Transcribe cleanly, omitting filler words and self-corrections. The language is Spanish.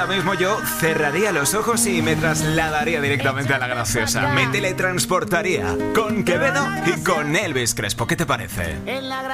Ahora mismo yo cerraría los ojos y me trasladaría directamente a La Graciosa. Me teletransportaría con Quevedo y con Elvis Crespo. ¿Qué te parece?